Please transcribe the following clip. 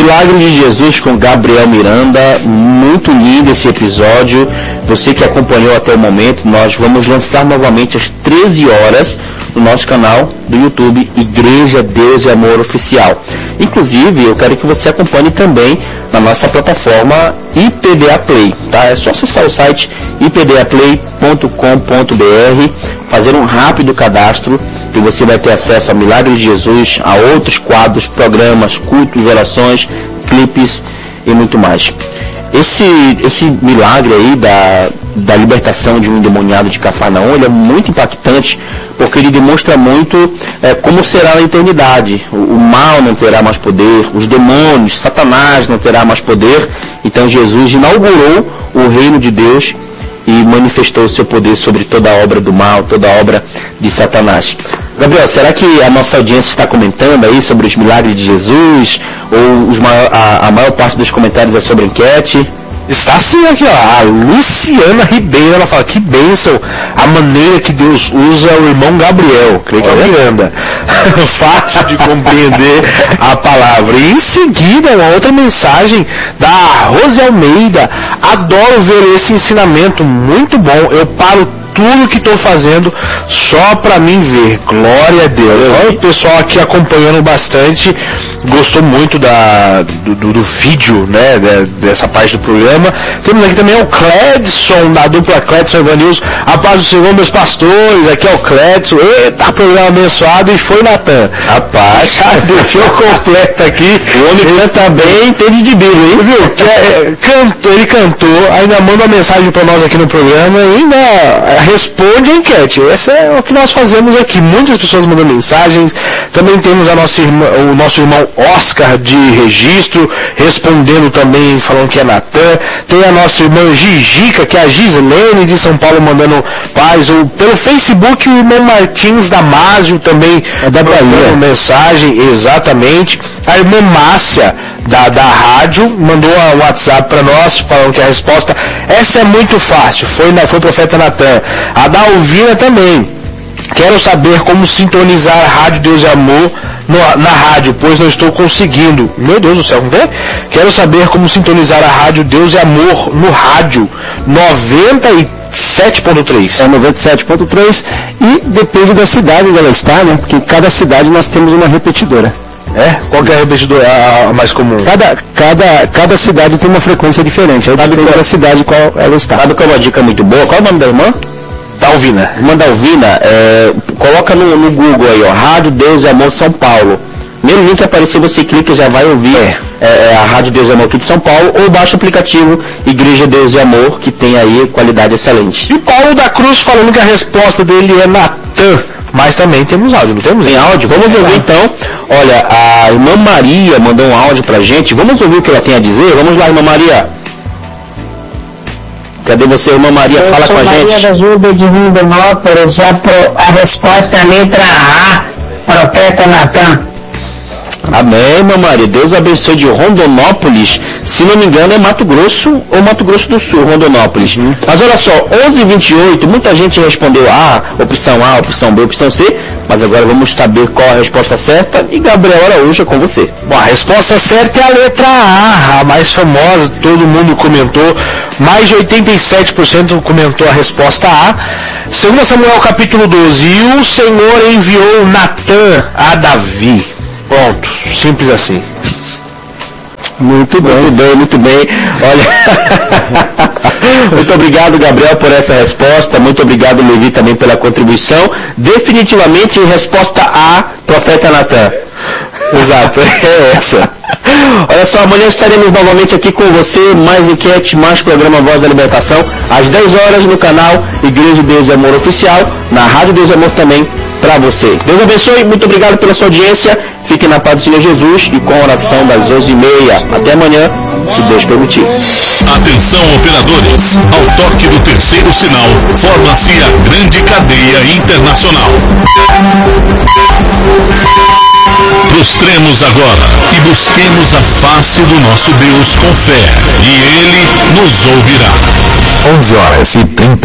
Milagre de Jesus com Gabriel Miranda, muito lindo esse episódio. Você que acompanhou até o momento, nós vamos lançar novamente às 13 horas no nosso canal do YouTube Igreja Deus e Amor Oficial. Inclusive, eu quero que você acompanhe também na nossa plataforma IPDA Play, tá? É só acessar o site ipdaplay.com.br, fazer um rápido cadastro e você vai ter acesso a Milagre de Jesus, a outros quadros, programas, cultos, orações, clipes e muito mais. Esse milagre aí da libertação de um endemoniado de Cafarnaum, ele é muito impactante, porque ele demonstra muito como será na eternidade. O mal não terá mais poder, os demônios, Satanás não terá mais poder. Então Jesus inaugurou o reino de Deus e manifestou o seu poder sobre toda a obra do mal, toda a obra de Satanás. Gabriel, será que a nossa audiência está comentando aí sobre os milagres de Jesus? Ou a maior parte dos comentários é sobre enquete? Está sim aqui, ó. A Luciana Ribeiro, ela fala, que bênção a maneira que Deus usa o irmão Gabriel. Creio que é Miranda. Fácil de compreender a palavra. E em seguida, uma outra mensagem da Rose Almeida. Adoro ver esse ensinamento, muito bom. Eu paro tudo que estou fazendo só para mim ver. Glória a Deus. Olha o pessoal aqui acompanhando bastante, gostou muito do vídeo, né, dessa parte do programa. Temos aqui também o Cledson, da dupla Cledson Evanilson. A paz do Senhor, meus pastores. Aqui é o Cledson. Eita, programa abençoado. E foi Natan. Rapaz, já deixou completo aqui. O homem canta bem, entende de Bíblia, hein? Viu? Ele cantou, ainda manda uma mensagem para nós aqui no programa e ainda responde a enquete. Esse é o que nós fazemos aqui. Muitas pessoas mandam mensagens. Também temos o nosso irmão Oscar de Registro respondendo também, falando que é Natan. Tem a nossa irmã Gigica, que é a Gislene de São Paulo, mandando paz. Pelo Facebook, o irmão Martins Damásio também da Bahia, mensagem, exatamente. A irmã Márcia da rádio mandou um WhatsApp para nós falando que a resposta, essa é muito fácil, foi o profeta Natan. A Dalvina também, quero saber como sintonizar a Rádio Deus e Amor na rádio, pois não estou conseguindo. Meu Deus do céu, como é? Quero saber como sintonizar a Rádio Deus e Amor no rádio 97.3. É 97.3 e depende da cidade onde ela está, né? Porque em cada cidade nós temos uma repetidora. Qual que é a repetidora a mais comum? Cada cidade tem uma frequência diferente. Aí depende da cidade qual ela está. Sabe qual é uma dica muito boa? Qual é o nome da irmã? Dalvina. Irmã Dalvina, coloca no Google aí, ó, Rádio Deus e Amor São Paulo. Mesmo link que aparecer, você clica e já vai ouvir a Rádio Deus e Amor aqui de São Paulo, ou baixa o aplicativo Igreja Deus e Amor, que tem aí qualidade excelente. E Paulo da Cruz falando que a resposta dele é Natan. Mas também temos áudio, não temos? Tem áudio? Vamos ouvir então. Olha, a irmã Maria mandou um áudio pra gente. Vamos ouvir o que ela tem a dizer? Vamos lá, irmã Maria. Cadê você, irmã Maria? Fala com a gente. Maria da Ajuda de Rondonópolis, a resposta é a letra A, profeta Natan. Amém, irmã Maria. Deus abençoe. De Rondonópolis, se não me engano é Mato Grosso ou Mato Grosso do Sul, Rondonópolis. Mas olha só, 11h28, muita gente respondeu A, opção B, opção C, mas agora vamos saber qual a resposta certa e Gabriel Araújo é com você. Bom, a resposta certa é a letra A, a mais famosa, todo mundo comentou, mais de 87% comentou a resposta A. 2 Samuel capítulo 12, e o Senhor enviou Natan a Davi. Pronto, simples assim. Muito bem. Olha, muito obrigado, Gabriel, por essa resposta. Muito obrigado, Levi, também pela contribuição. Definitivamente, resposta A, profeta Natan. Exato, é essa. Olha só, amanhã estaremos novamente aqui com você, mais enquete, mais programa Voz da Libertação, às 10 horas no canal Igreja Deus e Amor Oficial, na Rádio Deus e Amor também, para você. Deus abençoe, muito obrigado pela sua audiência, fique na paz do Senhor Jesus e com a oração das 11h30. Até amanhã, se Deus permitir. Atenção, operadores, ao toque do terceiro sinal, forma-se a grande cadeia internacional. Prostremos agora e busquemos a face do nosso Deus com fé, e Ele nos ouvirá. 11h30.